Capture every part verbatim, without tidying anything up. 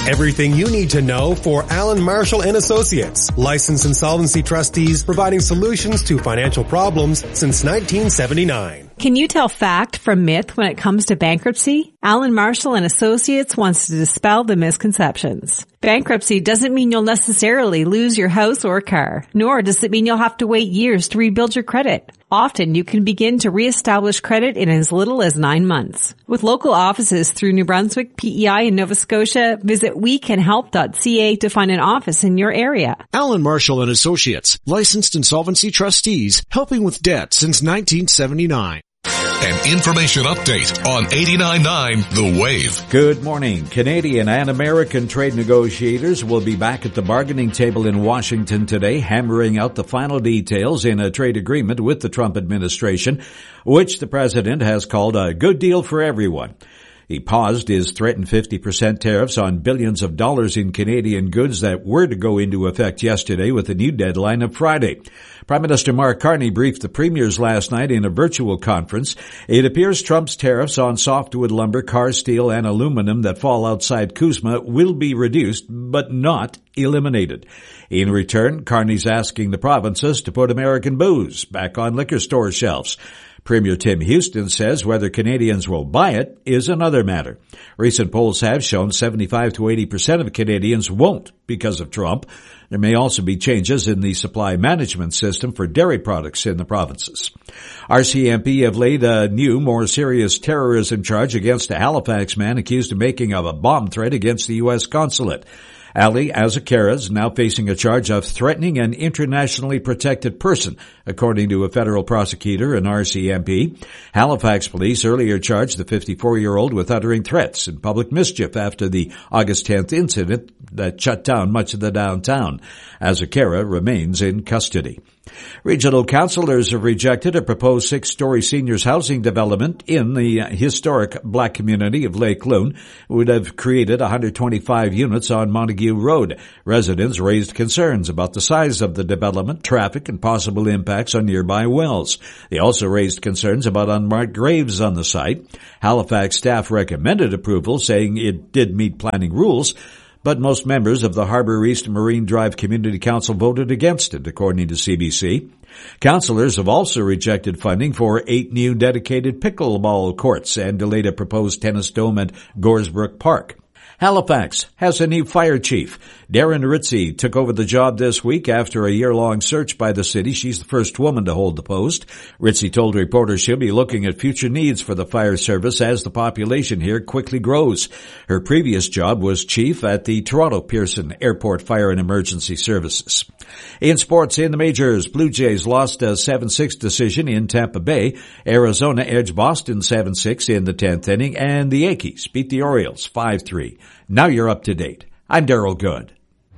Everything you need to know for Allen Marshall and Associates, licensed insolvency trustees providing solutions to financial problems since nineteen seventy-nine. Can you tell fact from myth when it comes to bankruptcy? Allen Marshall and Associates wants to dispel the misconceptions. Bankruptcy doesn't mean you'll necessarily lose your house or car, nor does it mean you'll have to wait years to rebuild your credit. Often you can begin to reestablish credit in as little as nine months. With local offices through New Brunswick, P E I, and Nova Scotia, visit we can help dot c a to find an office in your area. Allen Marshall and Associates, licensed insolvency trustees, helping with debt since nineteen seventy-nine. An information update on eighty-nine point nine The Wave. Good morning. Canadian and American trade negotiators will be back at the bargaining table in Washington today, hammering out the final details in a trade agreement with the Trump administration, which the president has called a good deal for everyone. He paused his threatened fifty percent tariffs on billions of dollars in Canadian goods that were to go into effect yesterday with a new deadline of Friday. Prime Minister Mark Carney briefed the premiers last night in a virtual conference. It appears Trump's tariffs on softwood lumber, car steel, and aluminum that fall outside CUSMA will be reduced, but not eliminated. In return, Carney's asking the provinces to put American booze back on liquor store shelves. Premier Tim Houston says whether Canadians will buy it is another matter. Recent polls have shown seventy-five to eighty percent of Canadians won't because of Trump. There may also be changes in the supply management system for dairy products in the provinces. R C M P have laid a new, more serious terrorism charge against a Halifax man accused of making of a bomb threat against the U S consulate. Ali Azaquera is now facing a charge of threatening an internationally protected person, according to a federal prosecutor and R C M P. Halifax police earlier charged the fifty-four-year-old with uttering threats and public mischief after the August tenth incident that shut down much of the downtown. Azaquera remains in custody. Regional councillors have rejected a proposed six-story seniors housing development in the historic black community of Lake Loon. It would have created one hundred twenty-five units on Montague Road. Residents raised concerns about the size of the development, traffic, and possible impacts on nearby wells. They also raised concerns about unmarked graves on the site. Halifax staff recommended approval, saying it did meet planning rules, but most members of the Harbour East Marine Drive Community Council voted against it, according to C B C. Councillors have also rejected funding for eight new dedicated pickleball courts and delayed a proposed tennis dome at Goresbrook Park. Halifax has a new fire chief. Darren Ritzie took over the job this week after a year-long search by the city. She's the first woman to hold the post. Ritzie told reporters she'll be looking at future needs for the fire service as the population here quickly grows. Her previous job was chief at the Toronto Pearson Airport Fire and Emergency Services. In sports, in the majors, Blue Jays lost a seven six decision in Tampa Bay. Arizona edged Boston seven six in the tenth inning, and the Yankees beat the Orioles five three. Now you're up to date. I'm Daryl Good.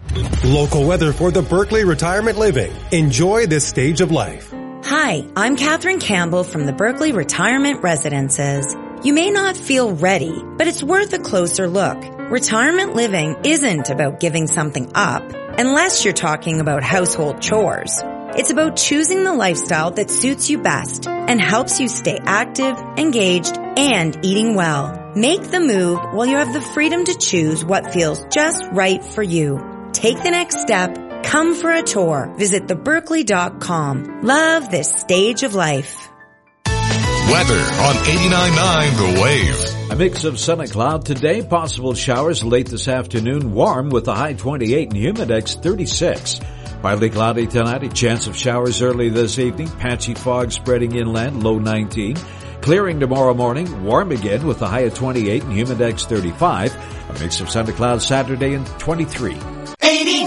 Local weather for the Berkeley Retirement Living. Enjoy this stage of life. Hi, I'm Catherine Campbell from the Berkeley Retirement Residences. You may not feel ready, but it's worth a closer look. Retirement living isn't about giving something up, unless you're talking about household chores. It's about choosing the lifestyle that suits you best and helps you stay active, engaged, and eating well. Make the move while you have the freedom to choose what feels just right for you. Take the next step. Come for a tour. Visit the berkeley dot com. Love this stage of life. Weather on eighty-nine point nine The Wave. A mix of sun and cloud today. Possible showers late this afternoon. Warm with a high twenty-eight and humidex thirty-six. Partly cloudy tonight. A chance of showers early this evening. Patchy fog spreading inland. Low nineteen. Clearing tomorrow morning. Warm again with a high of twenty-eight and humidex thirty-five. A mix of sun and cloud Saturday and twenty-three.